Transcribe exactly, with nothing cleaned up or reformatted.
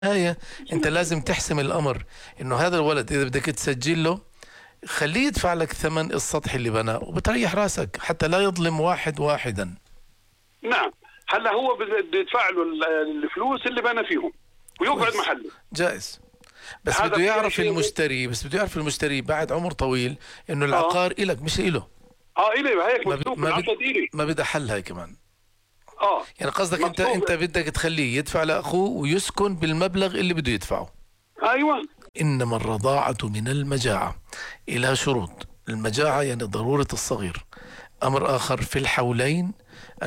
النهاية انت لازم تحسم الامر، انه هذا الولد اذا بدك تسجل له خليه يدفع لك ثمن السطح اللي بناه وبتريح راسك حتى لا يظلم واحد واحدا. نعم. هلا هو بده يدفع له الفلوس اللي بنى فيهم ويقعد محله. جائز. بس هذا بده يعرف شيء- المشتري بس بده يعرف المشتري بعد عمر طويل انه آه. العقار إلك مش إله. اه الي هيك ما بد- مكتوب ما بد- بالعقد الي. ما بدها حل هاي كمان. اه يعني قصدك انت مكتوب. انت بدك تخليه يدفع لاخوه ويسكن بالمبلغ اللي بده يدفعه. ايوه. انما الرضاعة من المجاعة الى شروط. المجاعة يعني ضرورة الصغير. امر اخر في الحولين